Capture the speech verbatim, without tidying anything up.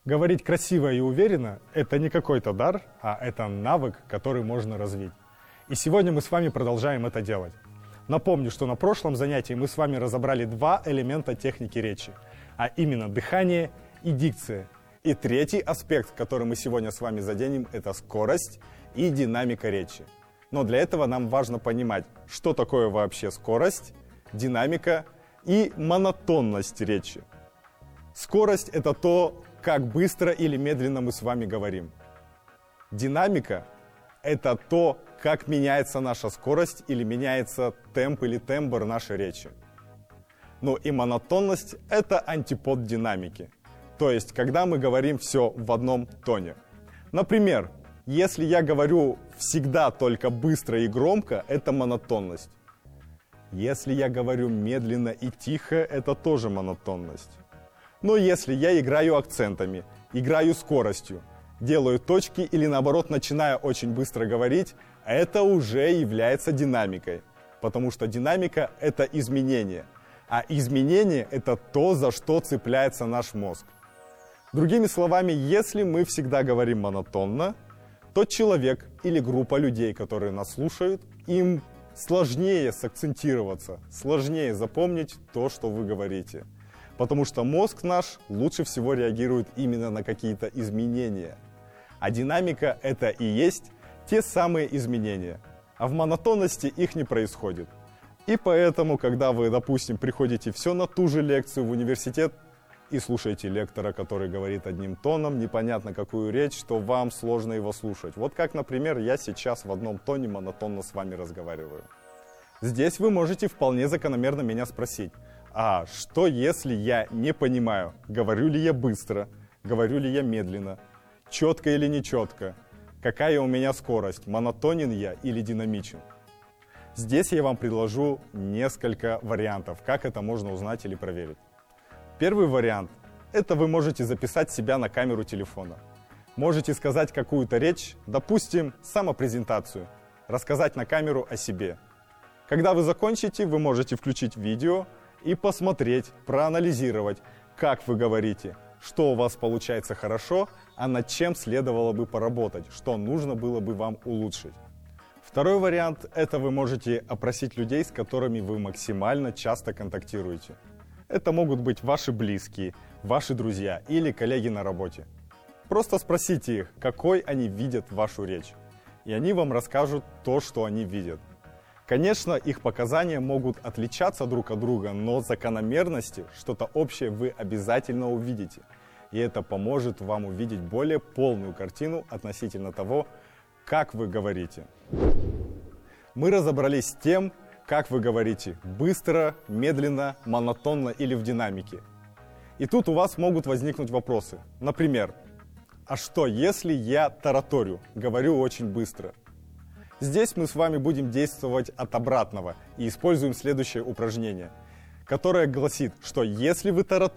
Говорить красиво и уверенно – это не какой-то дар, а это навык, который можно развить. И сегодня мы с вами продолжаем это делать. Напомню, что на прошлом занятии мы с вами разобрали два элемента техники речи, а именно дыхание и дикция. И третий аспект, который мы сегодня с вами заденем, это скорость и динамика речи. Но для этого нам важно понимать, что такое вообще скорость, динамика и монотонность речи. Скорость – это то, как быстро или медленно мы с вами говорим. Динамика – это то, как меняется наша скорость или меняется темп или тембр нашей речи. Ну и монотонность – это антипод динамики. То есть, когда мы говорим все в одном тоне. Например, если я говорю всегда только быстро и громко – это монотонность. Если я говорю медленно и тихо – это тоже монотонность. Но если я играю акцентами, играю скоростью, делаю точки или наоборот начинаю очень быстро говорить, это уже является динамикой. Потому что динамика – это изменение. А изменение – это то, за что цепляется наш мозг. Другими словами, если мы всегда говорим монотонно, то человек или группа людей, которые нас слушают, им сложнее сакцентироваться, сложнее запомнить то, что вы говорите. Потому что мозг наш лучше всего реагирует именно на какие-то изменения. А динамика – это и есть те самые изменения. А в монотонности их не происходит. И поэтому, когда вы, допустим, приходите все на ту же лекцию в университет и слушаете лектора, который говорит одним тоном, непонятно какую речь, то вам сложно его слушать. Вот как, например, я сейчас в одном тоне монотонно с вами разговариваю. Здесь вы можете вполне закономерно меня спросить: а что если я не понимаю, говорю ли я быстро, говорю ли я медленно, четко или нечетко, какая у меня скорость, монотонен я или динамичен? Здесь я вам предложу несколько вариантов, как это можно узнать или проверить. Первый вариант – это вы можете записать себя на камеру телефона. Можете сказать какую-то речь, допустим, самопрезентацию, рассказать на камеру о себе. Когда вы закончите, вы можете включить видео и посмотреть, проанализировать, как вы говорите, что у вас получается хорошо, а над чем следовало бы поработать, что нужно было бы вам улучшить. Второй вариант – это вы можете опросить людей, с которыми вы максимально часто контактируете. Это могут быть ваши близкие, ваши друзья или коллеги на работе. Просто спросите их, какой они видят вашу речь, и они вам расскажут то, что они видят. Конечно, их показания могут отличаться друг от друга, но закономерности, что-то общее вы обязательно увидите. И это поможет вам увидеть более полную картину относительно того, как вы говорите. Мы разобрались с тем, как вы говорите быстро, медленно, монотонно или в динамике. И тут у вас могут возникнуть вопросы. Например, а что если я тараторю, говорю очень быстро? Здесь мы с вами будем действовать от обратного и используем следующее упражнение, которое гласит, что если вы тараторите,